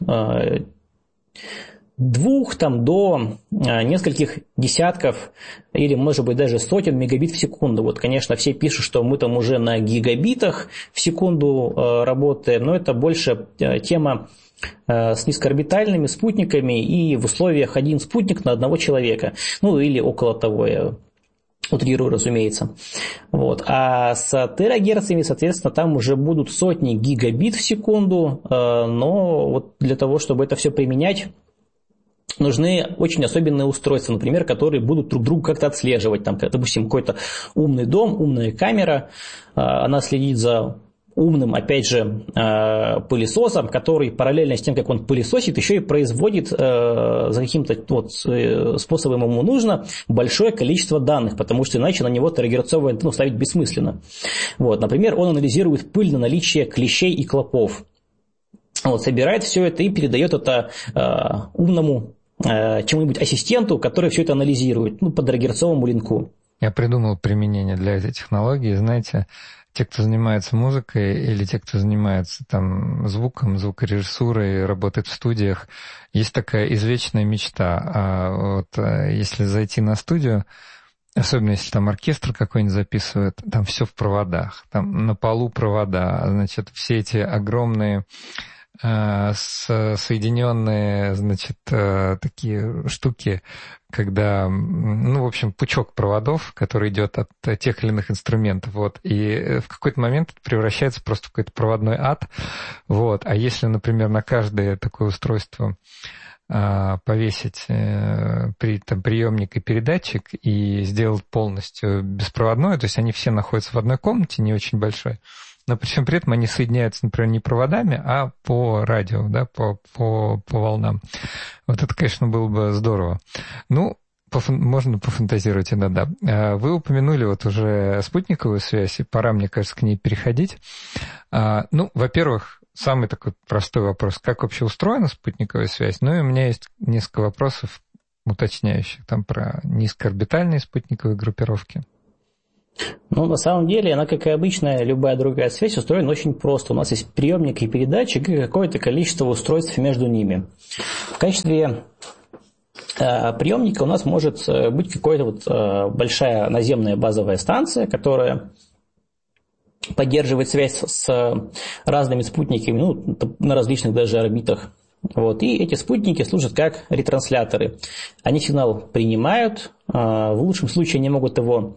двух там, до нескольких десятков или, может быть, даже сотен мегабит в секунду. Вот, конечно, все пишут, что мы там уже на гигабитах в секунду работаем, но это больше тема с низкоорбитальными спутниками и в условиях один спутник на одного человека. Ну, или около того, я утрирую, разумеется. Вот. А с терагерцами, соответственно, там уже будут сотни гигабит в секунду, но вот для того, чтобы это все применять, нужны очень особенные устройства, например, которые будут друг друга как-то отслеживать. Там, допустим, какой-то умный дом, умная камера, она следит за умным, опять же, пылесосом, который параллельно с тем, как он пылесосит, еще и производит за каким-то вот способом ему нужно большое количество данных, потому что иначе на него терагерцовую антенну ставить бессмысленно. Вот, например, он анализирует пыль на наличие клещей и клопов. Вот, собирает все это и передает это умному чему-нибудь ассистенту, который все это анализирует, ну, по терагерцовому линку. Я придумал применение для этой технологии, знаете, те, кто занимается музыкой или те, кто занимается там звуком, звукорежиссурой, работает в студиях, есть такая извечная мечта. А вот если зайти на студию, особенно если там оркестр какой-нибудь записывает, там все в проводах, там на полу провода, значит, все эти огромные соединенные, значит, такие штуки, когда, ну, в общем, пучок проводов, который идет от тех или иных инструментов, вот, и в какой-то момент это превращается просто в какой-то проводной ад, вот, а если, например, на каждое такое устройство повесить при, там, приемник и передатчик и сделать полностью беспроводное, то есть они все находятся в одной комнате, не очень большой, но причем при этом они соединяются, например, не проводами, а по радио, да, по, по, по волнам. Вот это, конечно, было бы здорово. Ну, пофан- можно пофантазировать иногда. Вы упомянули вот уже спутниковую связь, и пора, мне кажется, к ней переходить. Ну, во-первых, самый такой простой вопрос, как вообще устроена спутниковая связь? Ну, и у меня есть несколько вопросов уточняющих там про низкоорбитальные спутниковые группировки. Ну, на самом деле, она, как и обычная любая другая связь, устроена очень просто. У нас есть приемник и передатчик, и какое-то количество устройств между ними. В качестве приемника у нас может быть какая-то вот большая наземная базовая станция, которая поддерживает связь с разными спутниками, ну, на различных даже орбитах. Вот. И эти спутники служат как ретрансляторы. Они сигнал принимают, в лучшем случае они могут его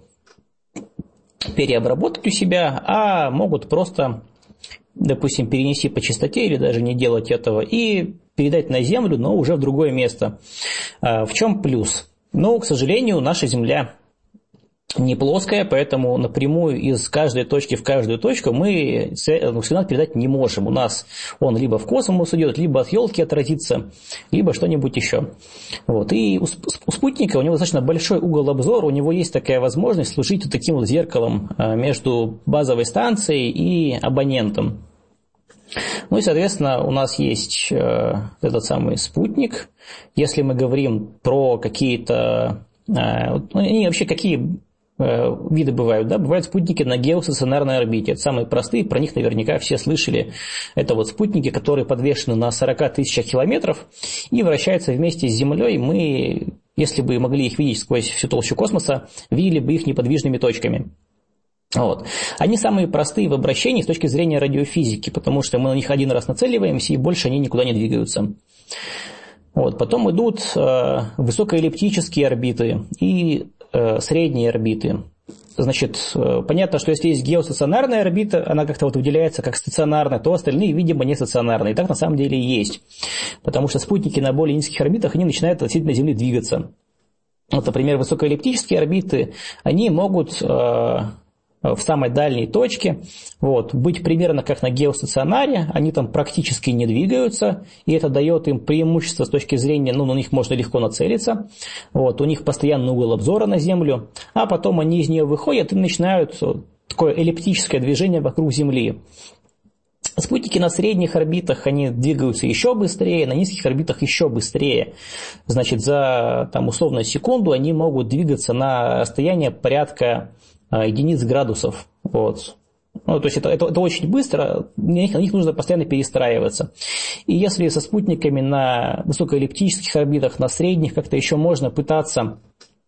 переобработать у себя, а могут просто, допустим, перенести по частоте или даже не делать этого и передать на Землю, но уже в другое место. В чем плюс? Ну, к сожалению, наша Земля не плоская, поэтому напрямую из каждой точки в каждую точку мы сигнал передать не можем. У нас он либо в космос идет, либо от елки отразится, либо что-нибудь еще. Вот. И у спутника у него достаточно большой угол обзора, у него есть такая возможность служить вот таким вот зеркалом между базовой станцией и абонентом. Ну и, соответственно, у нас есть этот самый спутник. Если мы говорим про какие-то... Ну, они вообще какие... виды бывают, да, бывают спутники на геостационарной орбите. Это самые простые, про них наверняка все слышали. Это вот спутники, которые подвешены на сорока тысячах километров и вращаются вместе с Землей. Мы, если бы могли их видеть сквозь всю толщу космоса, видели бы их неподвижными точками. Вот. Они самые простые в обращении с точки зрения радиофизики, потому что мы на них один раз нацеливаемся, и больше они никуда не двигаются. Вот. Потом идут э, высокоэллиптические орбиты и э, средние орбиты. Значит, э, понятно, что если есть геостационарная орбита, она как-то вот выделяется как стационарная, то остальные, видимо, не стационарные. И так на самом деле и есть. Потому что спутники на более низких орбитах, они начинают относительно Земли двигаться. Вот, например, высокоэллиптические орбиты, они могут... Э, в самой дальней точке, вот, быть примерно как на геостационаре, они там практически не двигаются, и это дает им преимущество с точки зрения, ну, на них можно легко нацелиться, вот, у них постоянный угол обзора на Землю, а потом они из нее выходят и начинают такое эллиптическое движение вокруг Земли. Спутники на средних орбитах, они двигаются еще быстрее, на низких орбитах еще быстрее. Значит, за, там, условно, секунду они могут двигаться на расстояние порядка единиц градусов. Вот. Ну, то есть это, это, это очень быстро, на них, на них нужно постоянно перестраиваться. И если со спутниками на высокоэллиптических орбитах, на средних как-то еще можно пытаться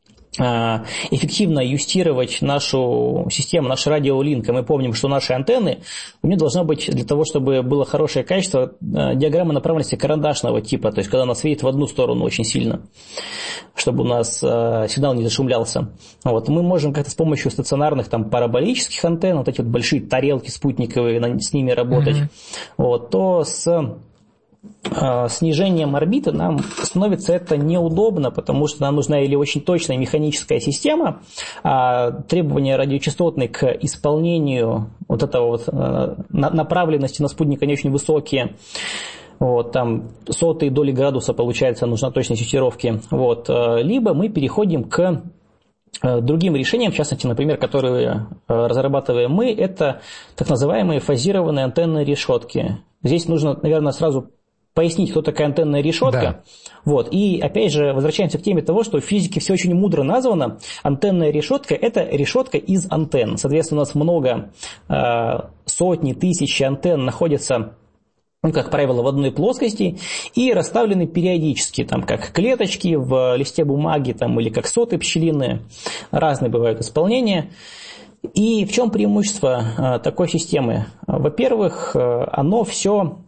эффективно юстировать нашу систему, наш радиолинк, мы помним, что наши антенны, у них должно быть, для того, чтобы было хорошее качество, диаграмма направленности карандашного типа, то есть когда она светит в одну сторону очень сильно, чтобы у нас сигнал не зашумлялся. Вот. Мы можем как-то с помощью стационарных там, параболических антенн, вот эти вот большие тарелки спутниковые, с ними работать, mm-hmm. вот, то с снижением орбиты нам становится это неудобно, потому что нам нужна или очень точная механическая система, а требования радиочастотные к исполнению вот этого вот направленности на спутник, они очень высокие. Вот, там сотые доли градуса, получается, нужна точность юстировки. Вот, либо мы переходим к другим решениям, в частности, например, которые разрабатываем мы, это так называемые фазированные антенные решетки. Здесь нужно, наверное, сразу пояснить, кто такая антенная решетка. Да. Вот. И опять же, возвращаемся к теме того, что в физике все очень мудро названо. Антенная решетка – это решетка из антенн. Соответственно, у нас много, э, сотни, тысячи антенн находятся, ну, как правило, в одной плоскости и расставлены периодически, там, как клеточки в листе бумаги там, или как соты пчелиные. Разные бывают исполнения. И в чем преимущество э, такой системы? Во-первых, э, оно все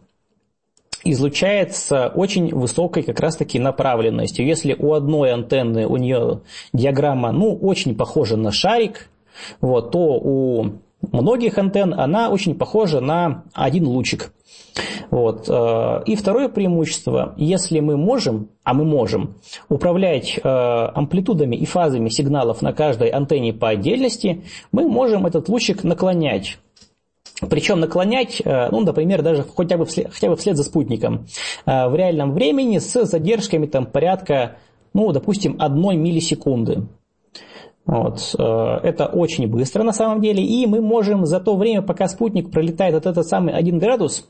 излучается очень высокой как раз-таки направленностью. Если у одной антенны у нее диаграмма, ну, очень похожа на шарик, вот, то у многих антенн она очень похожа на один лучик. Вот. И второе преимущество, если мы можем, а мы можем, управлять амплитудами и фазами сигналов на каждой антенне по отдельности, мы можем этот лучик наклонять. Причем наклонять, ну, например, даже хотя бы вслед, хотя бы вслед за спутником в реальном времени с задержками там, порядка, ну, допустим, одной миллисекунды. Вот. Это очень быстро на самом деле, и мы можем за то время, пока спутник пролетает от этот самый один градус,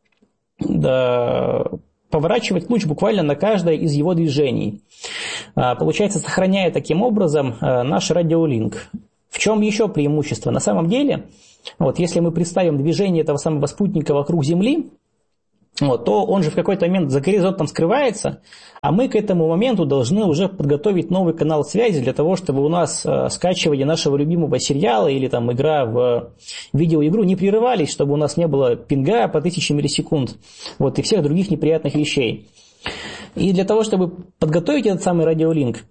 да, поворачивать луч буквально на каждое из его движений. Получается, сохраняя таким образом наш радиолинк. В чем еще преимущество? На самом деле, вот, если мы представим движение этого самого спутника вокруг Земли, вот, то он же в какой-то момент за горизонтом скрывается, а мы к этому моменту должны уже подготовить новый канал связи для того, чтобы у нас э, скачивание нашего любимого сериала или там игра в видеоигру не прерывались, чтобы у нас не было пинга по тысяче миллисекунд, вот, и всех других неприятных вещей. И для того, чтобы подготовить этот самый радиолинк,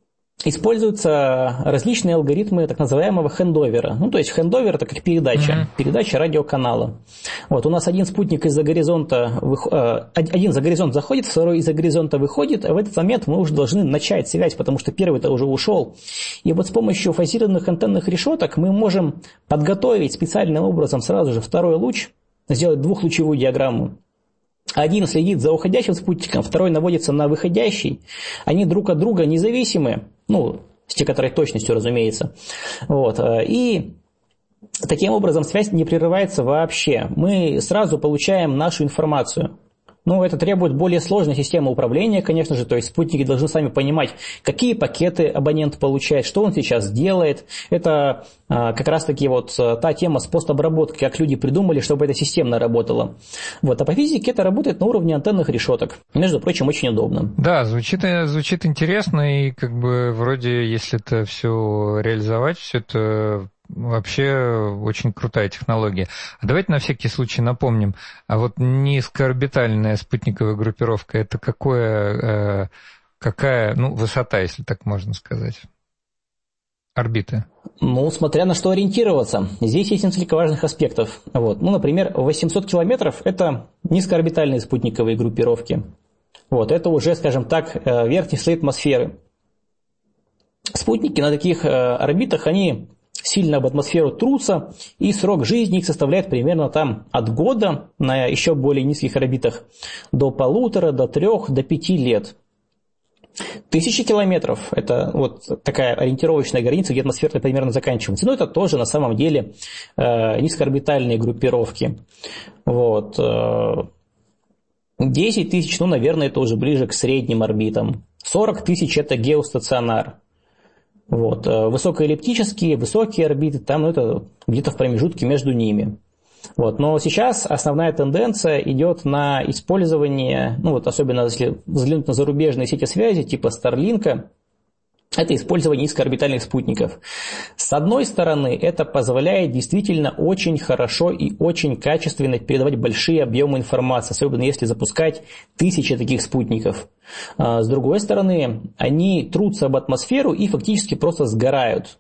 используются различные алгоритмы так называемого хендовера. Ну, то есть хендовер – это как передача, mm-hmm. передача радиоканала. Вот, у нас один спутник из-за горизонта, один за горизонт заходит, второй из-за горизонта выходит, а в этот момент мы уже должны начать связь, потому что первый-то уже ушел. И вот с помощью фазированных антенных решеток мы можем подготовить специальным образом сразу же второй луч, сделать двухлучевую диаграмму. Один следит за уходящим спутником, второй наводится на выходящий. Они друг от друга независимы, ну, с некоторой точностью, разумеется. Вот. И таким образом связь не прерывается вообще. Мы сразу получаем нашу информацию. Ну, это требует более сложной системы управления, конечно же, то есть спутники должны сами понимать, какие пакеты абонент получает, что он сейчас делает. Это а, как раз-таки вот та тема с постобработкой, как люди придумали, чтобы это системно работало. Вот, а по физике это работает на уровне антенных решеток. Между прочим, очень удобно. Да, звучит, звучит интересно, и как бы вроде, если это все реализовать, все это... Вообще очень крутая технология. А давайте на всякий случай напомним, а вот низкоорбитальная спутниковая группировка, это какое, э, какая, ну, высота, если так можно сказать, орбиты? Ну, смотря на что ориентироваться. Здесь есть несколько важных аспектов. Вот. Ну, например, восемьсот километров – это низкоорбитальные спутниковые группировки. Вот. Это уже, скажем так, верхний слой атмосферы. Спутники на таких орбитах, они... сильно об атмосферу трутся, и срок жизни их составляет примерно там от года на еще более низких орбитах до полутора, до трех, до пяти лет. Тысячи километров – это вот такая ориентировочная граница, где атмосфера примерно заканчивается. Но это тоже на самом деле э, низкоорбитальные группировки. Вот. десять тысяч, ну, наверное, это уже ближе к средним орбитам. сорок тысяч – это геостационар. Вот. Высокоэллиптические, высокие орбиты, там, ну, это где-то в промежутке между ними. Вот. Но сейчас основная тенденция идет на использование, ну вот особенно если взглянуть на зарубежные сети связи типа Starlink, это использование низкоорбитальных спутников. С одной стороны, это позволяет действительно очень хорошо и очень качественно передавать большие объемы информации, особенно если запускать тысячи таких спутников. С другой стороны, они трутся об атмосферу и фактически просто сгорают.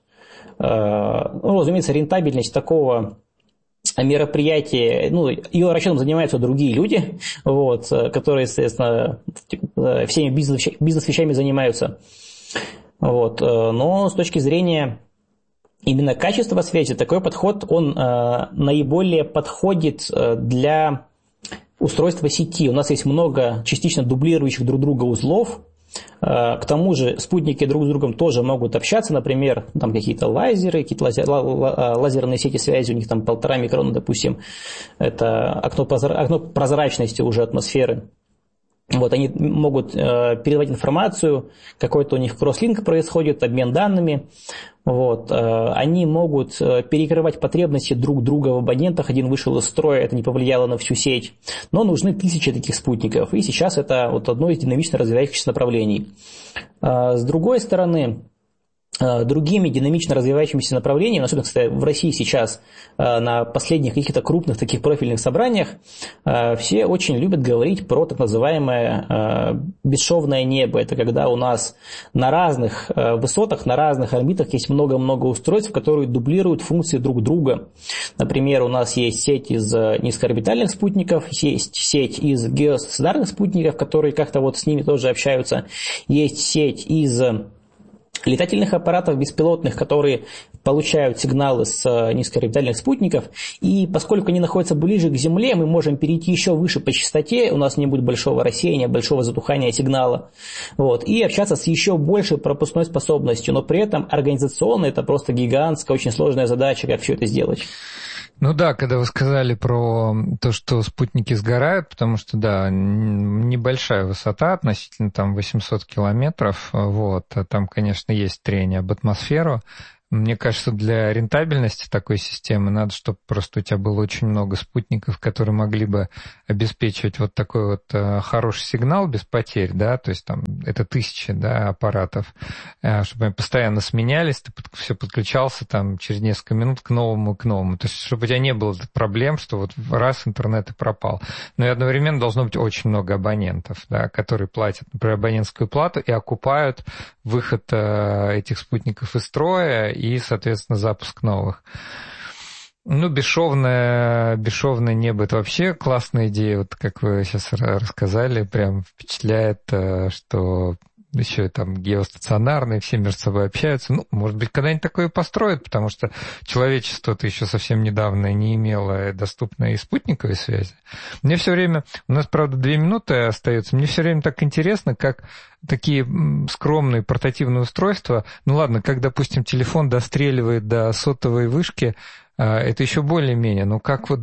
Ну, разумеется, рентабельность такого мероприятия, ну, ее расчетом занимаются другие люди, вот, которые, соответственно, всеми бизнес-вещами занимаются. Вот. Но с точки зрения именно качества связи, такой подход, он э, наиболее подходит для устройства сети. У нас есть много частично дублирующих друг друга узлов. Э, к тому же спутники друг с другом тоже могут общаться, например, там какие-то лазеры, какие-то лазер, лазерные сети связи, у них там полтора микрона, допустим, это окно, окно прозрачности уже атмосферы. Вот, они могут э, передавать информацию, какой-то у них кросслинк происходит, обмен данными. Вот, э, они могут э, перекрывать потребности друг друга в абонентах. Один вышел из строя, это не повлияло на всю сеть. Но нужны тысячи таких спутников. И сейчас это вот одно из динамично развивающихся направлений. Э, с другой стороны, другими динамично развивающимися направлениями, особенно, кстати, в России сейчас на последних каких-то крупных таких профильных собраниях, все очень любят говорить про так называемое бесшовное небо. Это когда у нас на разных высотах, на разных орбитах есть много-много устройств, которые дублируют функции друг друга. Например, у нас есть сеть из низкоорбитальных спутников, есть сеть из геостационарных спутников, которые как-то вот с ними тоже общаются, есть сеть из летательных аппаратов беспилотных, которые получают сигналы с низкоорбитальных спутников, и поскольку они находятся ближе к Земле, мы можем перейти еще выше по частоте, у нас не будет большого рассеяния, большого затухания сигнала, вот, и общаться с еще большей пропускной способностью, но при этом организационно это просто гигантская, очень сложная задача, как все это сделать. Ну да, когда вы сказали про то, что спутники сгорают, потому что, да, небольшая высота, относительно там восемьсот километров, вот, а там, конечно, есть трение об атмосферу, Мне кажется, для рентабельности такой системы надо, чтобы просто у тебя было очень много спутников, которые могли бы обеспечивать вот такой вот э, хороший сигнал без потерь, да, то есть там это тысячи, да, аппаратов, э, чтобы они постоянно сменялись, ты под, все подключался там через несколько минут к новому и к новому, то есть чтобы у тебя не было проблем, что вот раз интернет и пропал. Но и одновременно должно быть очень много абонентов, да, которые платят, например, абонентскую плату и окупают выход э, этих спутников из строя и, соответственно, запуск новых. Ну, бесшовное, бесшовное небо – это вообще классная идея. Вот как вы сейчас рассказали, прям впечатляет, что еще и там геостационарные, все между собой общаются. Ну, может быть, когда-нибудь такое и построят, потому что человечество-то еще совсем недавно не имело доступной и спутниковой связи. Мне все время, у нас, правда, две минуты остается, мне все время так интересно, как такие скромные портативные устройства, ну ладно, как, допустим, телефон достреливает до сотовой вышки, это еще более-менее, но как вот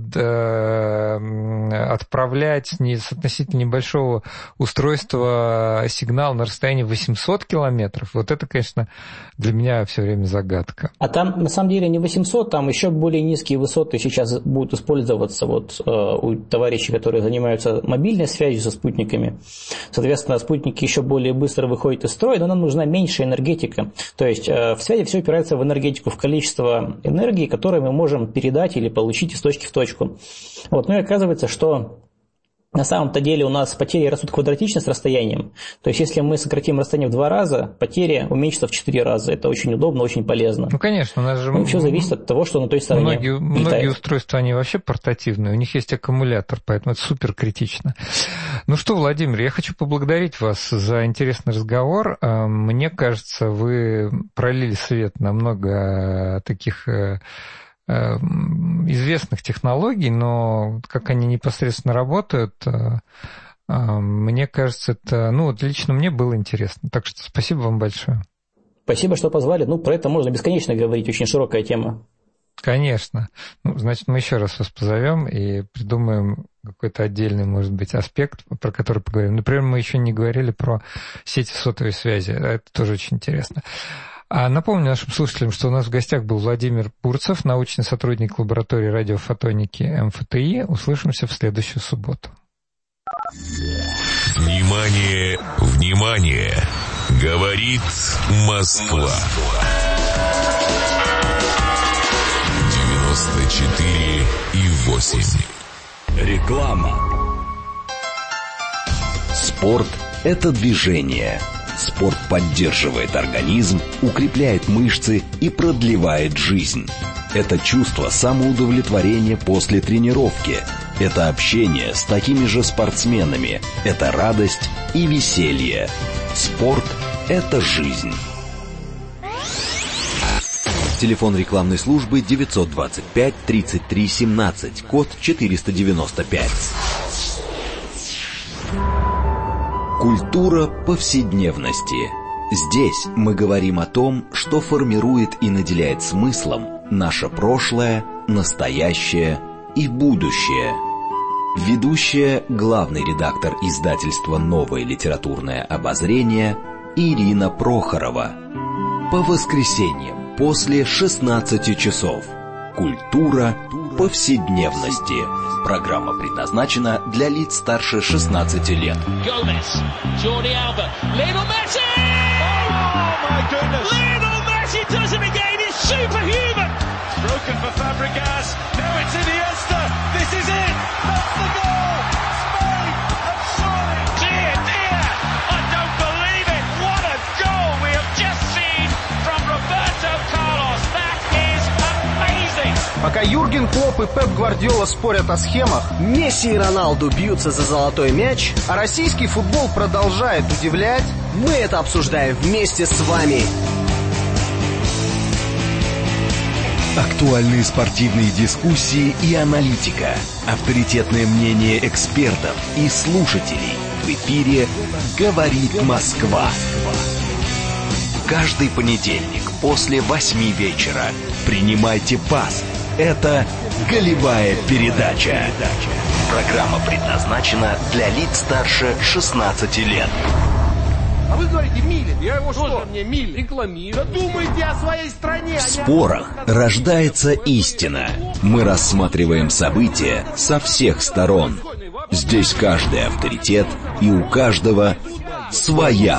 э, отправлять не, с относительно небольшого устройства сигнал на расстоянии восемьсот километров, вот это, конечно, для меня все время загадка. А там, на самом деле, не восемьсот, там еще более низкие высоты сейчас будут использоваться вот э, у товарищей, которые занимаются мобильной связью со спутниками. Соответственно, спутники еще более быстро выходят из строя, но нам нужна меньшая энергетика. То есть э, в связи все опирается в энергетику, в количество энергии, которое мы можем можем передать или получить из точки в точку. Вот. Ну и оказывается, что на самом-то деле у нас потери растут квадратично с расстоянием. То есть если мы сократим расстояние в два раза, потери уменьшатся в четыре раза. Это очень удобно, очень полезно. Ну, конечно. У нас же... Ну, все зависит от того, что на той стороне многие, многие устройства, они вообще портативные. У них есть аккумулятор, поэтому это супер критично. Ну что, Владимир, я хочу поблагодарить вас за интересный разговор. Мне кажется, вы пролили свет на много таких известных технологий, но как они непосредственно работают, мне кажется, это, ну, вот лично мне было интересно. Так что спасибо вам большое. Спасибо, что позвали. Ну, про это можно бесконечно говорить, очень широкая тема. Конечно. Ну, значит, мы еще раз вас позовем и придумаем какой-то отдельный, может быть, аспект, про который поговорим. Например, мы еще не говорили про сети сотовой связи. Это тоже очень интересно. А напомню нашим слушателям, что у нас в гостях был Владимир Бурцев, научный сотрудник лаборатории радиофотоники эм эф тэ и. Услышимся в следующую субботу. Внимание, внимание! Говорит Москва. девяносто четыре и восемь. Реклама. Спорт – это движение. Спорт поддерживает организм, укрепляет мышцы и продлевает жизнь. Это чувство самоудовлетворения после тренировки. Это общение с такими же спортсменами. Это радость и веселье. Спорт – это жизнь. Телефон рекламной службы девятьсот двадцать пять тридцать три семнадцать, код четыреста девяносто пять. Культура повседневности. Здесь мы говорим о том, что формирует и наделяет смыслом наше прошлое, настоящее и будущее. Ведущая, главный редактор издательства «Новое литературное обозрение» Ирина Прохорова. По воскресеньям после шестнадцати часов. Культура повседневности. Программа предназначена для лиц старше шестнадцати лет. Гомес, Джорди Алба, Лионель Месси! Oh my goodness! Lionel Messi does it again. He's superhuman. It's broken for Fabregas. Now it's Iniesta. This is it. That's the goal. Spain have scored. Dear, dear, I don't believe it. What a goal we have just seen from Roberto Carlos. That is amazing. Пока Юрген Клопп и Пеп Гвардиола спорят о схемах, Месси и Роналду бьются за золотой мяч, а российский футбол продолжает удивлять, мы это обсуждаем вместе с вами. Актуальные спортивные дискуссии и аналитика. Авторитетное мнение экспертов и слушателей. В эфире «Говорит Москва». Каждый понедельник после восьми вечера. Принимайте пас. Это «Голевая передача». Программа предназначена для лиц старше шестнадцати лет. А вы говорите Милин. Я его что? Мне Милин рекламирую. Да думайте о своей стране. В спорах рождается истина. Мы рассматриваем события со всех сторон. Здесь каждый авторитет, и у каждого своя